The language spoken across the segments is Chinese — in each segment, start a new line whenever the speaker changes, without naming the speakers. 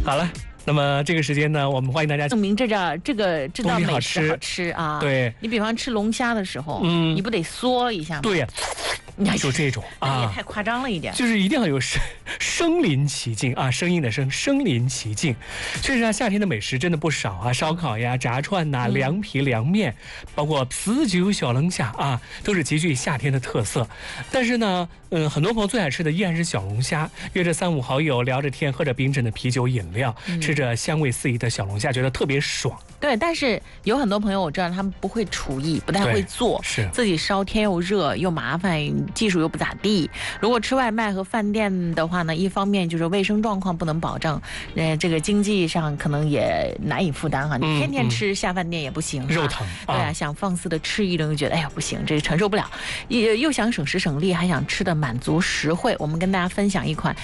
好了。那么这个时间呢，我们欢迎大家
证明这道美食好吃啊！
对，
你比方吃龙虾的时候，你不得嗦一下吗？
对呀，就这种
啊，也太夸张了一点。
就是一定要有身临其境啊，声音的声，身临其境。确实啊，夏天的美食真的不少啊，烧烤呀、炸串呐、凉皮、凉面，包括啤酒小龙虾啊，都是极具夏天的特色。但是呢，很多朋友最爱吃的依然是小龙虾，约着3、5好友聊着天，喝着冰镇的啤酒饮料，吃着香味四溢的小龙虾，觉得特别爽。
对，但是有很多朋友我知道他们不会厨艺，不太会做，
是
自己烧天又热又麻烦，技术又不咋地。如果吃外卖和饭店的话呢，一方面就是卫生状况不能保证，这个经济上可能也难以负担哈。你天天吃下饭店也不行，
肉疼。
对啊，想放肆的吃一顿就觉得哎呀不行，这个承受不了，又想省时省力，还想吃的满足实惠。我们跟大家分享一款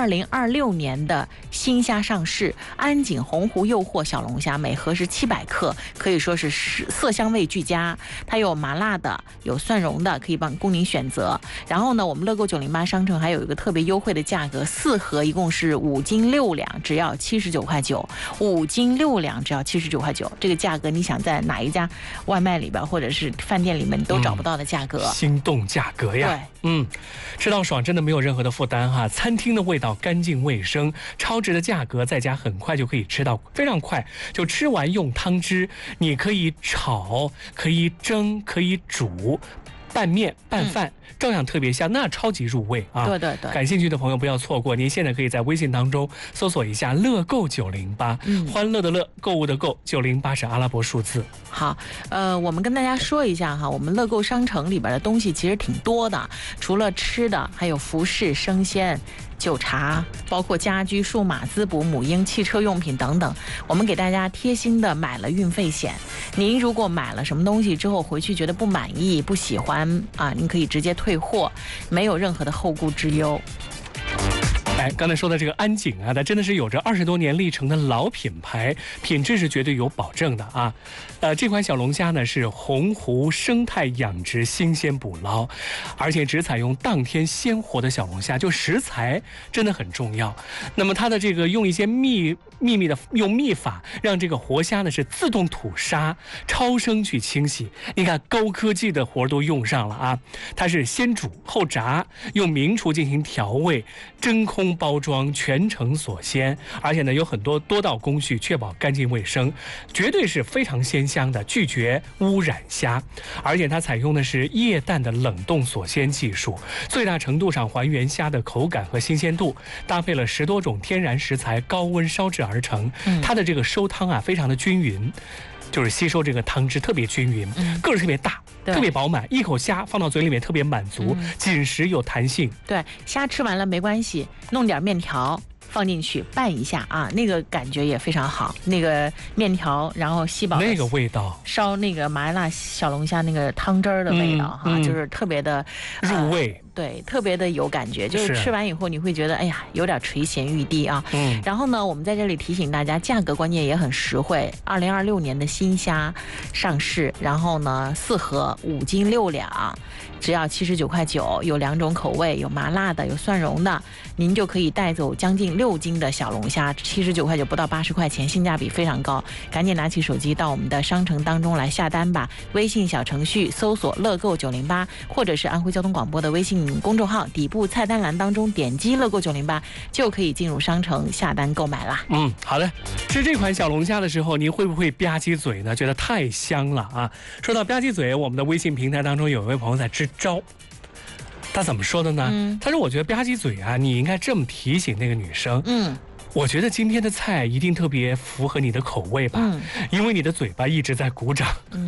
2026年的新虾上市，安井洪湖诱惑小龙虾，每盒是700克，可以说是色香味俱佳。它有麻辣的，有蒜蓉的，可以供您选择。然后呢，我们乐购908商城还有一个特别优惠的价格，4盒一共是5斤6两，只要79块9，5斤6两只要79块9。这个价格你想在哪一家外卖里边或者是饭店里面你都找不到的价格，
心动价格呀。对，吃到爽真的没有任何的负担哈，餐厅的味道干净卫生，超值的价格，在家很快就可以吃到，非常快就吃完用汤汁，你可以炒，可以蒸，可以煮。拌面拌饭照样特别香，那超级入味啊！
对对对，
感兴趣的朋友不要错过，您现在可以在微信当中搜索一下乐购908，欢乐的乐，购物的购，908是阿拉伯数字。
好，我们跟大家说一下哈，我们乐购商城里边的东西其实挺多的，除了吃的，还有服饰、生鲜、酒茶，包括家居、数码、滋补、母婴、汽车用品等等。我们给大家贴心的买了运费险，您如果买了什么东西之后回去觉得不满意、不喜欢啊，您可以直接退货，没有任何的后顾之忧。
刚才说的这个安井啊，它真的是有着20多年历程的老品牌，品质是绝对有保证的啊。这款小龙虾呢是洪湖生态养殖新鲜捕捞，而且只采用当天鲜活的小龙虾，就食材真的很重要。那么它的这个用一些秘密的用秘法，让这个活虾呢是自动吐沙，超声去清洗。你看高科技的活都用上了啊！它是先煮后炸，用名厨进行调味，真空包装，全程锁鲜，而且呢有很多道工序，确保干净卫生，绝对是非常鲜香的，拒绝污染虾。而且它采用的是液氮的冷冻锁鲜技术，最大程度上还原虾的口感和新鲜度，搭配了10多种天然食材，高温烧制而成。它的这个收汤啊非常的均匀，就是吸收这个汤汁特别均匀，个儿特别大，特别饱满，一口虾放到嘴里面特别满足，紧实有弹性。
对，虾吃完了没关系，弄点面条放进去拌一下啊，那个感觉也非常好。那个面条，然后吸饱
那个味道，
烧那个麻辣小龙虾那个汤汁儿的味道哈，就是特别的
入味。
对，特别的有感觉，就是吃完以后你会觉得哎呀有点垂涎欲滴啊。然后呢，我们在这里提醒大家，价格关键也很实惠。2026年的新虾上市，然后呢4盒5斤6两，只要79块9，有2种口味，有麻辣的，有蒜蓉的，您就可以带走将近6斤的小龙虾，79块9，不到80块钱，性价比非常高。赶紧拿起手机到我们的商城当中来下单吧，微信小程序搜索乐购908，或者是安徽交通广播的微信公众号底部菜单栏当中点击乐购908，就可以进入商城下单购买啦。
好的。吃这款小龙虾的时候，您会不会吧唧嘴呢？觉得太香了啊！说到吧唧嘴，我们的微信平台当中有一位朋友在支招，他怎么说的呢？他说：“我觉得吧唧嘴啊，你应该这么提醒那个女生。我觉得今天的菜一定特别符合你的口味吧，因为你的嘴巴一直在鼓掌。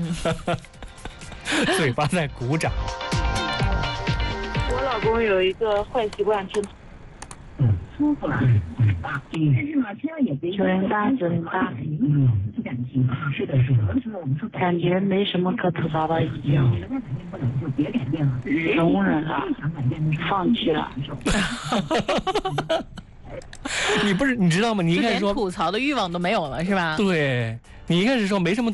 嘴巴在鼓掌。”
我老公有一个坏习惯，吃舒服了，
球人大真大，感觉没什么可吐槽的，已经容忍了，放弃了。
你知道吗？你应该说
吐槽的欲望都没有了，是吧？
对，你应该是说没什么